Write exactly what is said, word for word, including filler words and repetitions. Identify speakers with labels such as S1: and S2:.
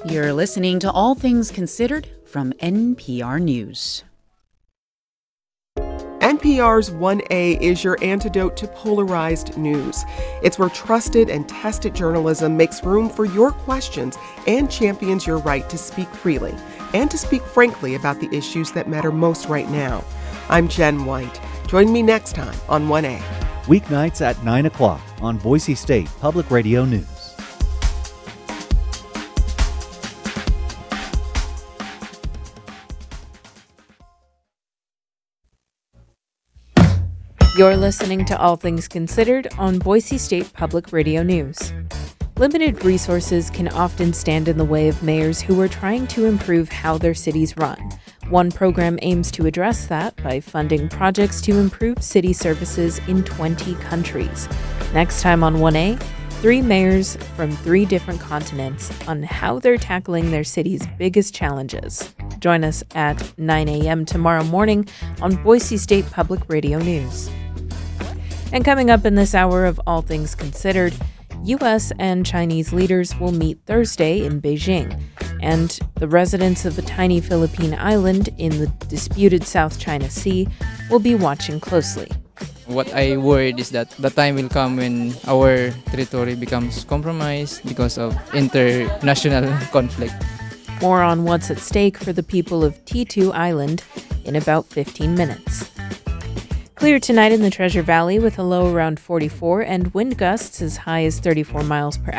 S1: You're listening to All Things Considered from N P R News.
S2: N P R's one A is your antidote to polarized news. It's where trusted and tested journalism makes room for your questions and champions your right to speak freely and to speak frankly about the issues that matter most right now. I'm Jen White. Join me next time on one A.
S3: Weeknights at nine o'clock on Boise State Public Radio News.
S4: You're listening to All Things Considered on Boise State Public Radio News. Limited resources can often stand in the way of mayors who are trying to improve how their cities run. One program aims to address that by funding projects to improve city services in twenty countries. Next time on one A, three mayors from three different continents on how they're tackling their city's biggest challenges. Join us at nine a.m. tomorrow morning on Boise State Public Radio News. And coming up in this hour of All Things Considered, U S and Chinese leaders will meet Thursday in Beijing, and the residents of the tiny Philippine island in the disputed South China Sea will be watching closely.
S5: What I worried is that the time will come when our territory becomes compromised because of international conflict.
S4: More on what's at stake for the people of T two Island in about fifteen minutes. Clear tonight in the Treasure Valley with a low around forty-four and wind gusts as high as thirty-four miles per hour.